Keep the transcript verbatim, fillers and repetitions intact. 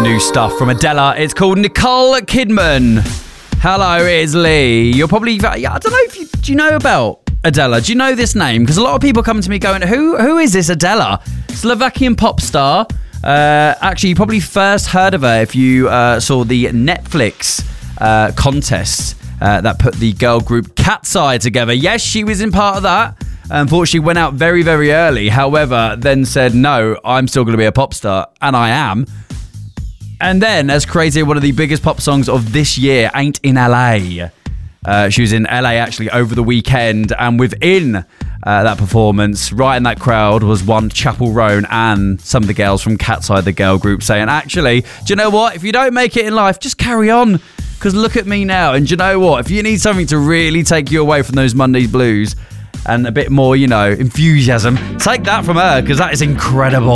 new stuff from Adele. It's called Nicole Kidman. Hello, it's Lee. You're probably, yeah, I don't know if you, do you know about Adele? Do you know this name? Because a lot of people come to me going, who, who is this Adele? Slovakian pop star. Uh, actually, you probably first heard of her if you uh, saw the Netflix uh, contest uh, that put the girl group Cat's Eye together. Yes, she was in part of that. Unfortunately, went out very, very early. However, then said, no, I'm still going to be a pop star. And I am. And then, as crazy, one of the biggest pop songs of this year, Ain't in L A. Uh, she was in L A actually over the weekend. And within uh, that performance, right in that crowd, was one Chapel Roan and some of the girls from Cat's Eye, the girl group, saying, actually, do you know what? If you don't make it in life, just carry on. Because look at me now. And do you know what? If you need something to really take you away from those Monday blues, and a bit more, you know, enthusiasm, take that from her, because that is incredible.